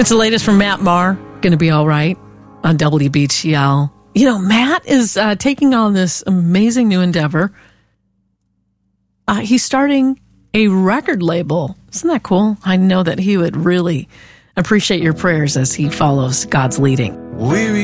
It's the latest from Matt Maher, Gonna Be All Right on WBTL. You know, Matt is taking on this amazing new endeavor. He's starting a record label. Isn't that cool? I know that he would really appreciate your prayers as he follows God's leading.